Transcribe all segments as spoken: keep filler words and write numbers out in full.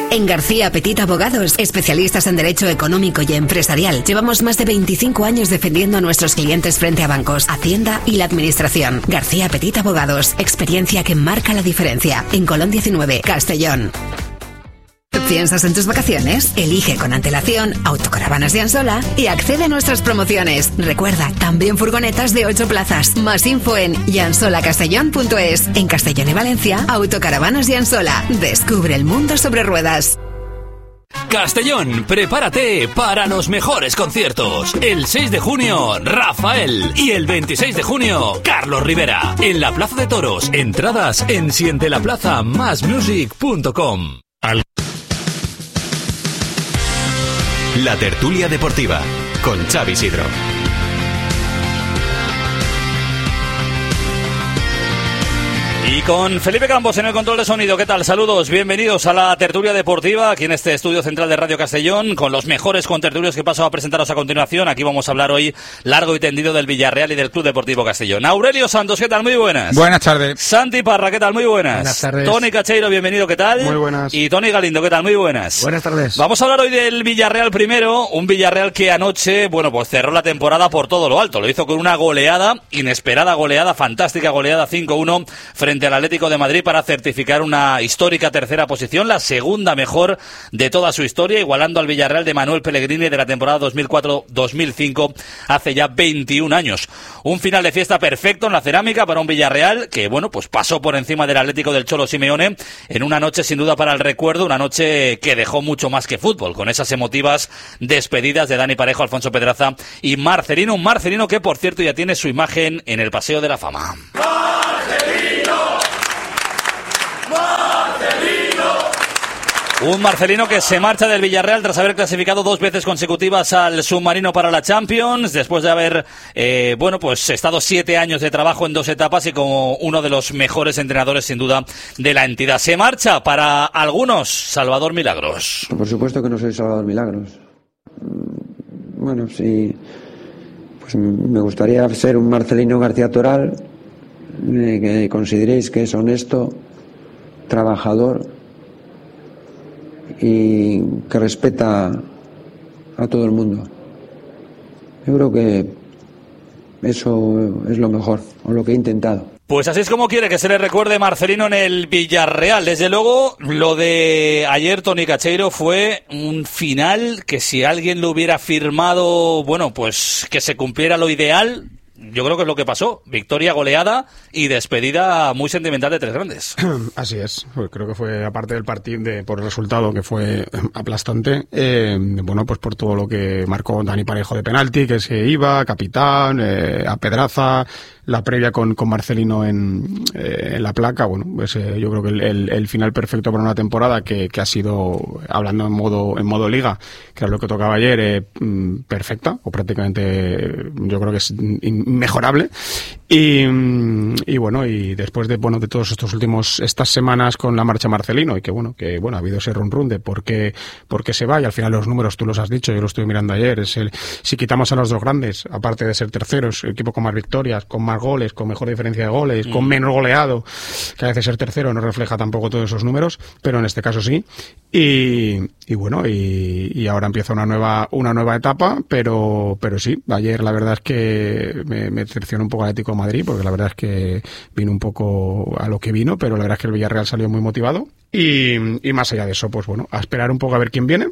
En García Petit Abogados, especialistas en derecho económico y empresarial, llevamos más de veinticinco años defendiendo a nuestros clientes frente a bancos, Hacienda y la Administración. García Petit Abogados, experiencia que marca la diferencia. En Colón diecinueve, Castellón. ¿Piensas en tus vacaciones? Elige con antelación Autocaravanas de Ansola y accede a nuestras promociones. Recuerda, también furgonetas de ocho plazas. Más info en yansola castellón punto es. En Castellón y Valencia, Autocaravanas de Ansola. Descubre el mundo sobre ruedas. Castellón, prepárate para los mejores conciertos. El seis de junio, Rafael. Y el veintiséis de junio, Carlos Rivera. En la Plaza de Toros. Entradas en siente la plaza más music punto com. Al... La tertulia deportiva con Xavi Sidro. Y con Felipe Campos en el control de sonido. ¿Qué tal? Saludos, bienvenidos a la tertulia deportiva aquí en este estudio central de Radio Castellón con los mejores contertulios que paso a presentaros a continuación. Aquí vamos a hablar hoy largo y tendido del Villarreal y del Club Deportivo Castellón. Aurelio Santos, ¿qué tal? Muy buenas. Buenas tardes. Santi Parra, ¿qué tal? Muy buenas. Buenas tardes. Tony Cacheiro, bienvenido, ¿qué tal? Muy buenas. Y Tony Galindo, ¿qué tal? Muy buenas. Buenas tardes. Vamos a hablar hoy del Villarreal primero, un Villarreal que anoche, bueno, pues cerró la temporada por todo lo alto. Lo hizo con una goleada, inesperada goleada, fantástica goleada cinco uno frente al Atlético de Madrid para certificar una histórica tercera posición, la segunda mejor de toda su historia, igualando al Villarreal de Manuel Pellegrini de la temporada dos mil cuatro dos mil cinco, hace ya veintiún años. Un final de fiesta perfecto en la cerámica para un Villarreal que, bueno, pues pasó por encima del Atlético del Cholo Simeone en una noche sin duda para el recuerdo, una noche que dejó mucho más que fútbol, con esas emotivas despedidas de Dani Parejo, Alfonso Pedraza y Marcelino, un Marcelino que, por cierto, ya tiene su imagen en el Paseo de la Fama. Un Marcelino que se marcha del Villarreal tras haber clasificado dos veces consecutivas al submarino para la Champions, después de haber, eh, bueno, pues estado siete años de trabajo en dos etapas y como uno de los mejores entrenadores, sin duda, de la entidad. Se marcha para algunos Salvador Milagros. Por supuesto que no soy Salvador Milagros. Bueno, sí, pues me gustaría ser un Marcelino García Toral, eh, que consideréis que es honesto, trabajador y que respeta a todo el mundo. Yo creo que eso es lo mejor, o lo que he intentado. Pues así es como quiere que se le recuerde Marcelino en el Villarreal. Desde luego, lo de ayer, Tony Cacheiro, fue un final que si alguien lo hubiera firmado, bueno, pues que se cumpliera lo ideal, yo creo que es lo que pasó. Victoria goleada y despedida muy sentimental de Tres Grandes. Así es. Creo que fue, aparte del partido, de, por el resultado, que fue aplastante, eh, bueno, pues por todo lo que marcó Dani Parejo de penalti, que se iba, capitán, eh, a Pedraza, la previa con, con Marcelino en, eh, en la placa. Bueno, pues eh, yo creo que el, el, el final perfecto para una temporada que, que ha sido, hablando en modo, en modo liga, que era lo que tocaba ayer, eh, perfecta, o prácticamente, yo creo que es mejorable. Y, y bueno, y después de, bueno, de todos estos últimos, estas semanas con la marcha Marcelino, y que bueno, que bueno, ha habido ese run run de por qué, por qué se va, y al final los números tú los has dicho, yo lo estuve mirando ayer, es el, si quitamos a los dos grandes, aparte de ser terceros, el equipo con más victorias, con más goles, con mejor diferencia de goles, mm. con menos goleado, que a veces ser tercero no refleja tampoco todos esos números, pero en este caso sí. Y, y bueno, y, y ahora empieza una nueva, una nueva etapa, pero, pero sí, ayer la verdad es que me, me decepcionó un poco el Atlético de Madrid, porque la verdad es que vino un poco a lo que vino, pero la verdad es que el Villarreal salió muy motivado, y, y más allá de eso, pues bueno, a esperar un poco a ver quién viene.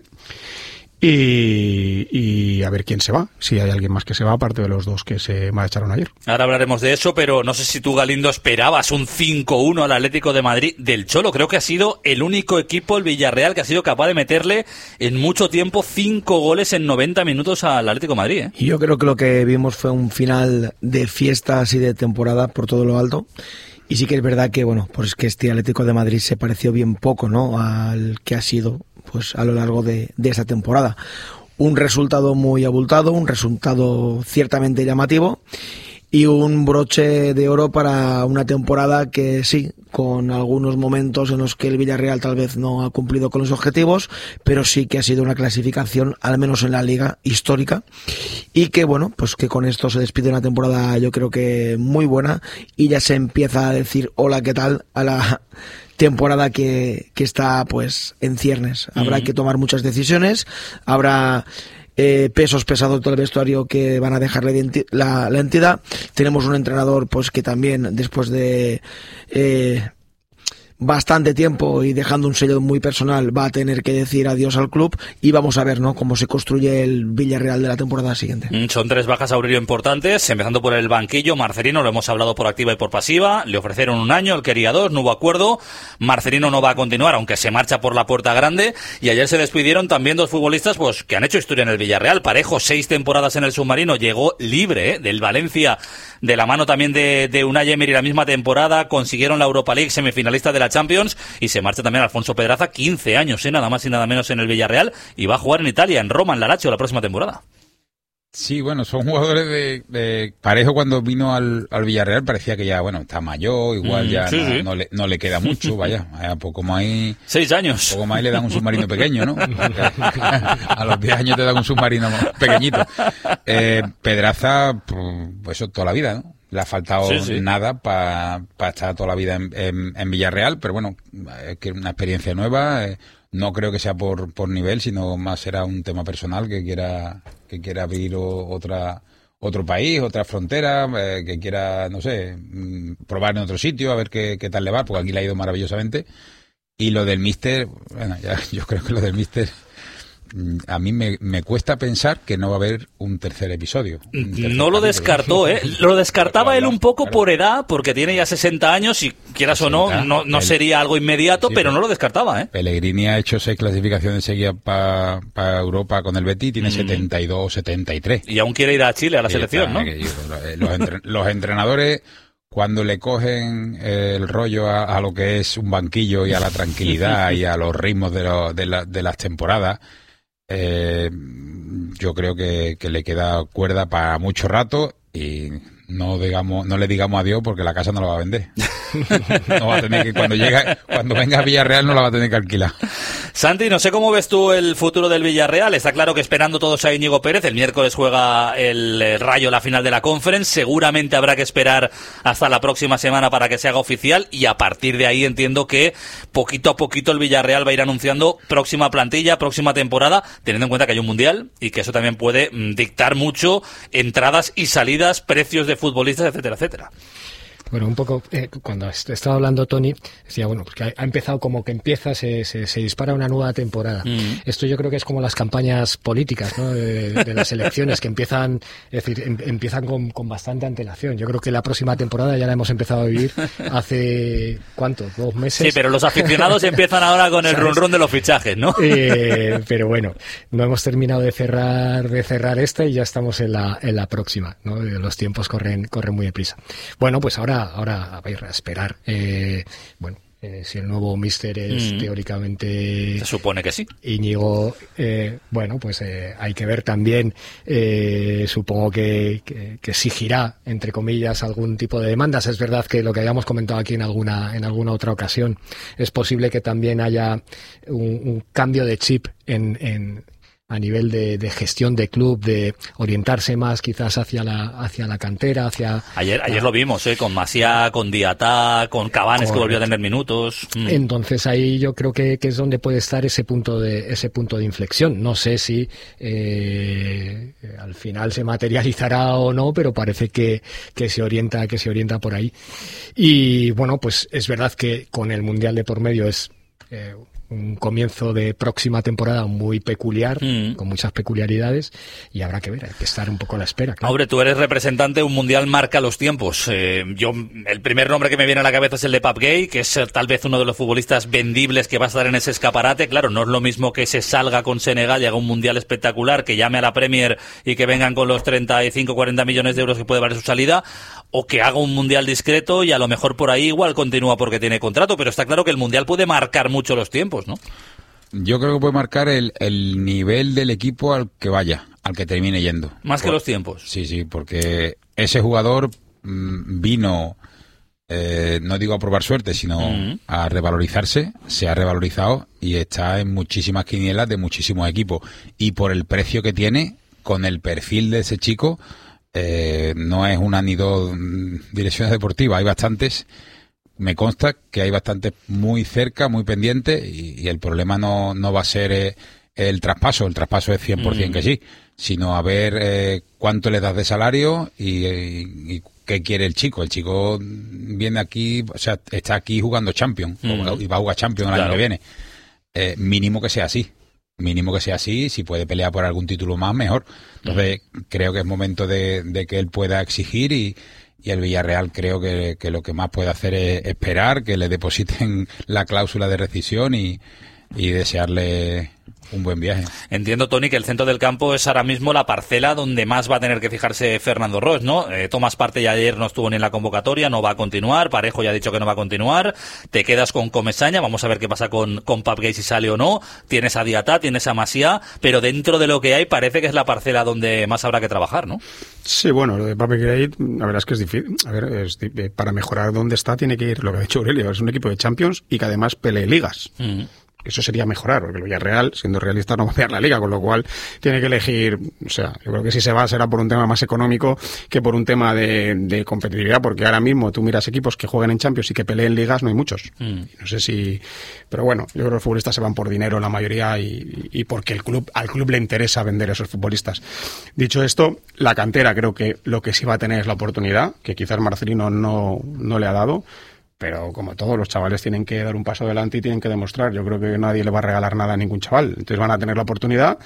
Y, y a ver quién se va, si hay alguien más que se va, aparte de los dos que se marcharon ayer. Ahora hablaremos de eso, pero no sé si tú, Galindo, esperabas un cinco uno al Atlético de Madrid del Cholo. Creo que ha sido el único equipo, el Villarreal, que ha sido capaz de meterle en mucho tiempo cinco goles en noventa minutos al Atlético de Madrid, ¿eh? Y yo creo que lo que vimos fue un final de fiestas y de temporada por todo lo alto. Y sí que es verdad que, bueno, pues que este Atlético de Madrid se pareció bien poco, ¿no?, al que ha sido, pues, a lo largo de, de esta temporada. Un resultado muy abultado, un resultado ciertamente llamativo y un broche de oro para una temporada que sí, con algunos momentos en los que el Villarreal tal vez no ha cumplido con los objetivos, pero sí que ha sido una clasificación, al menos en la Liga, histórica, y que bueno, pues que con esto se despide una temporada yo creo que muy buena, y ya se empieza a decir hola, ¿qué tal?, a la temporada que, que está pues en ciernes. Habrá mm. que tomar muchas decisiones, habrá eh, pesos pesados del vestuario que van a dejar la, la, la entidad. Tenemos un entrenador pues que también después de eh, bastante tiempo y dejando un sello muy personal va a tener que decir adiós al club, y vamos a ver, ¿no?, cómo se construye el Villarreal de la temporada siguiente. Son tres bajas, Aurelio, importantes, empezando por el banquillo. Marcelino, lo hemos hablado por activa y por pasiva, le ofrecieron un año, él quería dos, no hubo acuerdo. Marcelino no va a continuar, aunque se marcha por la puerta grande, y ayer se despidieron también dos futbolistas pues que han hecho historia en el Villarreal. Parejo, seis temporadas en el submarino, llegó libre ¿eh? del Valencia, de la mano también de, de Unai Emery la misma temporada, consiguieron la Europa League, semifinalista de la Champions, y se marcha también Alfonso Pedraza, quince años, ¿eh? nada más y nada menos en el Villarreal, y va a jugar en Italia, en Roma, en la Lazio, la próxima temporada. Sí, bueno, son jugadores de, de... Parejo cuando vino al, al Villarreal parecía que ya, bueno, está mayor, igual mm, ya sí, no, sí. No, le, no le queda mucho, vaya, a poco más ahí... Seis años. Poco más ahí le dan un submarino pequeño, ¿no? A los diez años te dan un submarino pequeñito. Eh, Pedraza, pues eso toda la vida, ¿no? Le ha faltado sí, sí. nada para pa estar toda la vida en, en, en Villarreal, pero bueno, es que una experiencia nueva, eh, no creo que sea por, por nivel, sino más será un tema personal, que quiera que quiera abrir o, otra otro país, otra frontera, eh, que quiera, no sé, probar en otro sitio, a ver qué, qué tal le va, porque aquí le ha ido maravillosamente. Y lo del míster, bueno, ya, yo creo que lo del míster... A mí me, me cuesta pensar que no va a haber un tercer episodio. Un tercer no lo descartó, ¿eh? Lo descartaba claro, él un poco claro. por edad, porque tiene ya sesenta años y quieras sesenta, o no, no, no sería algo inmediato, sí, pero no lo descartaba, ¿eh? Pellegrini ha hecho seis clasificaciones seguidas para pa Europa con el Betis, tiene mm. setenta y dos, setenta y tres. Y aún quiere ir a Chile, a la sí, selección, está, ¿no? Que, los, entre, los entrenadores, cuando le cogen el rollo a, a lo que es un banquillo y a la tranquilidad y a los ritmos de, lo, de, la, de las temporadas, Eh, yo creo que, que le queda cuerda para mucho rato, y no digamos, no le digamos adiós porque la casa no la va a vender. No va a tener que, cuando llegue, cuando venga a Villarreal no la va a tener que alquilar. Santi, no sé cómo ves tú el futuro del Villarreal. Está claro que esperando todos a Íñigo Pérez. El miércoles juega el Rayo la final de la Conference. Seguramente habrá que esperar hasta la próxima semana para que se haga oficial, y a partir de ahí entiendo que poquito a poquito el Villarreal va a ir anunciando próxima plantilla, próxima temporada, teniendo en cuenta que hay un mundial y que eso también puede dictar mucho entradas y salidas, precios de futbolistas, etcétera, etcétera. Bueno, un poco, eh, cuando estaba hablando Tony, decía, bueno, porque ha empezado como que empieza, se, se, se dispara una nueva temporada. Mm. Esto yo creo que es como las campañas políticas, ¿no?, de, de las elecciones, que empiezan, es decir, em, empiezan con, con bastante antelación. Yo creo que la próxima temporada ya la hemos empezado a vivir hace, ¿cuánto? ¿Dos meses? Sí, pero los aficionados empiezan ahora con el run run de los fichajes, ¿no? Eh, pero bueno, no hemos terminado de cerrar, de cerrar esta y ya estamos en la, en la próxima, ¿no? Los tiempos corren, corren muy deprisa. Bueno, pues ahora Ahora a ver, a esperar. Eh, bueno, eh, si el nuevo míster es mm. teóricamente... Se supone que sí. Íñigo, eh, bueno, pues eh, hay que ver también, eh, supongo que, que, que exigirá, entre comillas, algún tipo de demandas. Es verdad que lo que habíamos comentado aquí en alguna, en alguna otra ocasión, es posible que también haya un, un cambio de chip en... en a nivel de, de gestión de club, de orientarse más quizás hacia la hacia la cantera, hacia... Ayer ayer la... lo vimos, ¿eh? Con Maciá, con Diatá, con Cabanes, que volvió a tener minutos. Mm. Entonces ahí yo creo que, que es donde puede estar ese punto de ese punto de inflexión. No sé si eh, al final se materializará o no, pero parece que, que se orienta que se orienta por ahí. Y bueno, pues es verdad que con el Mundial de por medio es... Eh, un comienzo de próxima temporada muy peculiar, mm. con muchas peculiaridades, y habrá que ver, hay que estar un poco a la espera. Claro. Hombre, tú eres representante, un mundial marca los tiempos. Eh, yo, el primer nombre que me viene a la cabeza es el de Pape Gueye, que es tal vez uno de los futbolistas vendibles que va a estar en ese escaparate. Claro, no es lo mismo que se salga con Senegal y haga un mundial espectacular, que llame a la Premier y que vengan con los treinta y cinco, cuarenta millones de euros que puede valer su salida, o que haga un mundial discreto y a lo mejor por ahí igual continúa porque tiene contrato, pero está claro que el mundial puede marcar mucho los tiempos, ¿no? Yo creo que puede marcar el, el nivel del equipo al que vaya, al que termine yendo. Más por, que los tiempos. Sí, sí, porque ese jugador mmm, vino, eh, no digo a probar suerte, sino uh-huh. a revalorizarse, se ha revalorizado y está en muchísimas quinielas de muchísimos equipos. Y por el precio que tiene, con el perfil de ese chico, eh, no es una ni dos direcciones deportivas, hay bastantes me consta que hay bastantes muy cerca, muy pendientes, y, y el problema no, no va a ser eh, el traspaso, el traspaso es cien por ciento mm. que sí, sino a ver eh, cuánto le das de salario y, y, y qué quiere el chico. El chico viene aquí, o sea, está aquí jugando Champions, mm. y va a jugar Champions el claro. año que viene. Eh, mínimo que sea así. Mínimo que sea así, si puede pelear por algún título más, mejor. Entonces, mm. creo que es momento de, de que él pueda exigir y, y el Villarreal creo que, que lo que más puede hacer es esperar, que le depositen la cláusula de rescisión y, y desearle un buen viaje. Entiendo, Toni, que el centro del campo es ahora mismo la parcela donde más va a tener que fijarse Fernando Ross, ¿no? Eh, Tomás Partey ya ayer no estuvo ni en la convocatoria, no va a continuar, Parejo ya ha dicho que no va a continuar, te quedas con Comesaña, vamos a ver qué pasa con, con Pape Gueye si sale o no, tienes a Diatá, tienes a Masia, pero dentro de lo que hay parece que es la parcela donde más habrá que trabajar, ¿no? Sí, bueno, lo de Pape Gueye, la verdad es que es difícil. A ver, es, para mejorar donde está tiene que ir, lo que ha dicho Aurelio, es un equipo de Champions y que además pelee ligas. Mm. Eso sería mejorar, porque el Villarreal, siendo realista, no va a pelear la Liga, con lo cual tiene que elegir, o sea, yo creo que si se va será por un tema más económico que por un tema de, de competitividad, porque ahora mismo tú miras equipos que juegan en Champions y que peleen ligas, no hay muchos. Mm. No sé si, pero bueno, yo creo que los futbolistas se van por dinero la mayoría y, y porque el club, al club le interesa vender a esos futbolistas. Dicho esto, la cantera creo que lo que sí va a tener es la oportunidad, que quizás Marcelino no, no le ha dado. Pero como todos, los chavales tienen que dar un paso adelante y tienen que demostrar. Yo creo que nadie le va a regalar nada a ningún chaval. Entonces van a tener la oportunidad.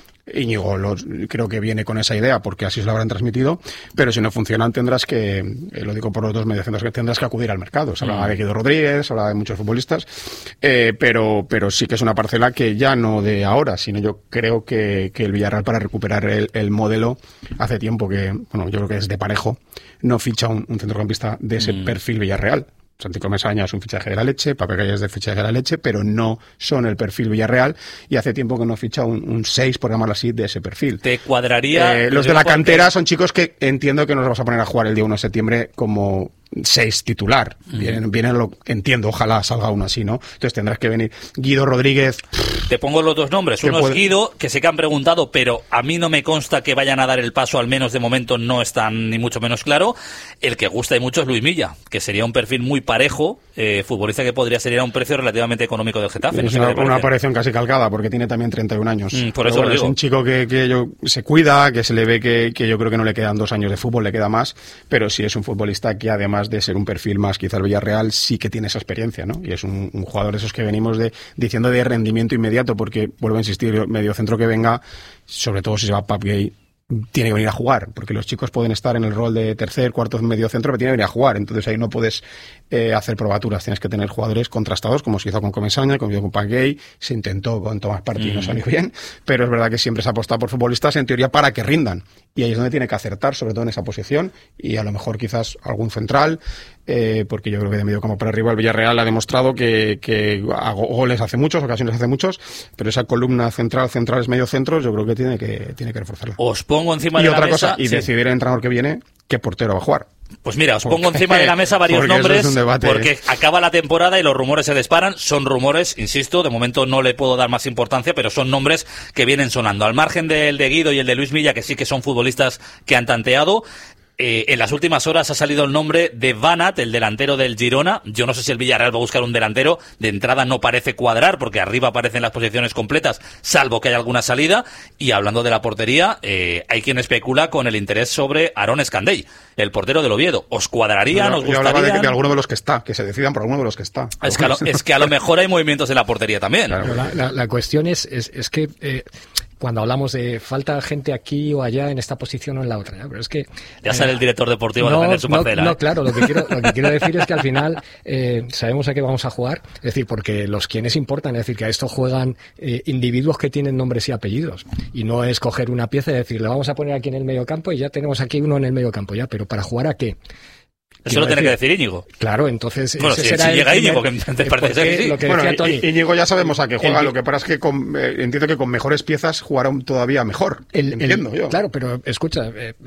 Íñigo los, creo que viene con esa idea porque así se lo habrán transmitido. Pero si no funcionan tendrás que, eh, lo digo por los dos mediocentros, que tendrás que acudir al mercado. Se hablaba mm. de Guido Rodríguez, se hablaba de muchos futbolistas. Eh, pero, pero sí que es una parcela que ya no de ahora, sino yo creo que, que el Villarreal, para recuperar el, el modelo, hace tiempo que, bueno, yo creo que desde Parejo no ficha un, un centrocampista de ese mm. perfil Villarreal. Santi Comesaña es un fichaje de la leche, Pape Gueye es de fichaje de la leche, pero no son el perfil Villarreal y hace tiempo que no ficha un seis, por llamarlo así, de ese perfil. ¿Te cuadraría? Eh, los de la cantera que... son chicos que entiendo que nos vamos a poner a jugar el día uno de septiembre como seis titular. Vienen, vienen lo, entiendo, ojalá salga uno así, ¿no? Entonces tendrás que venir Guido Rodríguez. Te pongo los dos nombres. Uno puede... es Guido, que sé que han preguntado, pero a mí no me consta que vayan a dar el paso, al menos de momento no está ni mucho menos claro. El que gusta y mucho es Luis Milla, que sería un perfil muy parejo, eh, futbolista que podría ser a un precio relativamente económico del Getafe. Es no sé una, una aparición casi calcada, porque tiene también treinta y un años. Mm, por eso bueno, lo digo. Es un chico que, que yo, se cuida, que se le ve que, que yo creo que no le quedan dos años de fútbol, le queda más, pero sí es un futbolista que además de ser un perfil más quizá el Villarreal, sí que tiene esa experiencia, ¿no? Y es un, un jugador de esos que venimos de diciendo de rendimiento inmediato, porque vuelvo a insistir, medio centro que venga, sobre todo si se va Pape Gueye, tiene que venir a jugar, porque los chicos pueden estar en el rol de tercer, cuarto, medio centro, pero tiene que venir a jugar. Entonces ahí no puedes eh, hacer probaturas, tienes que tener jugadores contrastados, como se hizo con Comesaña, como se hizo con Pape Gueye, se intentó con Tomás Partey y mm. no salió bien, pero es verdad que siempre se ha apostado por futbolistas en teoría para que rindan, y ahí es donde tiene que acertar, sobre todo en esa posición, y a lo mejor quizás algún central, eh, porque yo creo que de medio campo para arriba el Villarreal ha demostrado que, que goles hace muchos, ocasiones hace muchos, pero esa columna central, centrales, medio centros, yo creo que tiene que, tiene que reforzarla. Os pongo encima y de otra la mesa, cosa, y sí. decidir el entrenador que viene qué portero va a jugar. Pues mira, os pongo encima de la mesa varios nombres, es porque acaba la temporada y los rumores se disparan. Son rumores, insisto, de momento no le puedo dar más importancia, pero son nombres que vienen sonando. Al margen del de Guido y el de Luis Milla, que sí que son futbolistas que han tanteado, Eh, en las últimas horas ha salido el nombre de Vanat, el delantero del Girona. Yo no sé si el Villarreal va a buscar un delantero. De entrada no parece cuadrar, porque arriba aparecen las posiciones completas, salvo que haya alguna salida. Y hablando de la portería, eh, hay quien especula con el interés sobre Aarón Escandell, el portero del Oviedo. ¿Os cuadraría? ¿Os gustaría? Yo hablaba de, que, de alguno de los que está, que se decidan por alguno de los que está. Es que a lo, es que a lo mejor hay movimientos en la portería también. Claro. La, la, la cuestión es, es, es que... Eh, cuando hablamos de falta gente aquí o allá en esta posición o en la otra, ¿no? Pero es que ya sale eh, el director deportivo no, a defender su parcela. No, ¿eh? no, claro, lo que quiero, lo que quiero decir es que al final eh, sabemos a qué vamos a jugar, es decir, porque los quienes importan, es decir, que a esto juegan eh, individuos que tienen nombres y apellidos, y no es coger una pieza y decir, le vamos a poner aquí en el medio campo y ya tenemos aquí uno en el medio campo, ya, pero ¿para jugar a qué? Eso lo tiene que decir Íñigo. Claro, entonces... Bueno, ese si, será si llega primer, Íñigo, que te parece ser que sí. Lo que bueno, decía Toni. Íñigo ya sabemos a qué juega, el, lo que pasa es que con, eh, entiendo que con mejores piezas jugará todavía mejor. El, entiendo el, yo. Claro, pero escucha, eh, eh,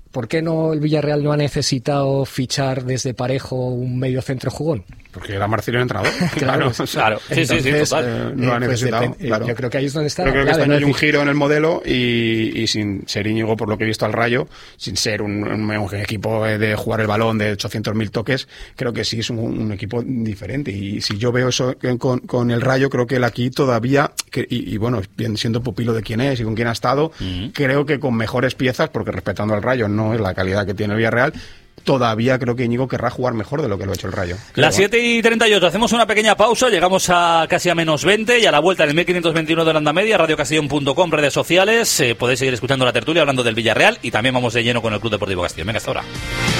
¿por qué no el Villarreal no ha necesitado fichar desde Parejo un medio centro jugón? Porque era Marcelino entrenador. Claro, claro. Sí, sí, sí, total. Eh, no eh, ha necesitado. Pues claro. Yo creo que ahí es donde está. Pero creo que clave, este año ¿no? hay un decir... giro en el modelo y, y sin ser Íñigo, por lo que he visto al Rayo, sin ser un, un, un equipo de jugar el balón de ochocientos mil toques, creo que sí es un, un equipo diferente. Y si yo veo eso con, con el Rayo, creo que él aquí todavía, que, y, y bueno, bien siendo pupilo de quién es y con quién ha estado, uh-huh. creo que con mejores piezas, porque respetando al Rayo no es la calidad que tiene el Villarreal, todavía creo que Íñigo querrá jugar mejor de lo que lo ha hecho el Rayo. Las siete y treinta y ocho, hacemos una pequeña pausa, llegamos a casi a menos veinte y a la vuelta en el mil quinientos veintiuno de Onda Media, radio castellón punto com, redes sociales, eh, podéis seguir escuchando la tertulia hablando del Villarreal y también vamos de lleno con el Club Deportivo Castellón. Venga, hasta ahora.